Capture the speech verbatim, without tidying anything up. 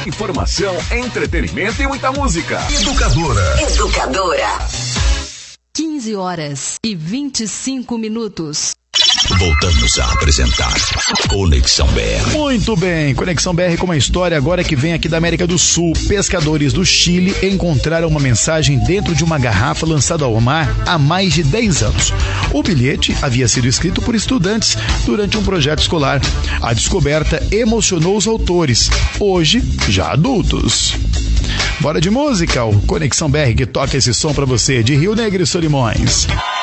Informação, entretenimento e muita música. Educadora. Educadora. quinze horas e vinte e cinco minutos. Voltamos a apresentar Conexão B R. Muito bem, Conexão B R com uma história agora que vem aqui da América do Sul. Pescadores do Chile encontraram uma mensagem dentro de uma garrafa lançada ao mar há mais de dez anos. O bilhete havia sido escrito por estudantes durante um projeto escolar. A descoberta emocionou os autores, hoje já adultos. Bora de música, o Conexão B R que toca esse som pra você, de Rio Negro e Solimões.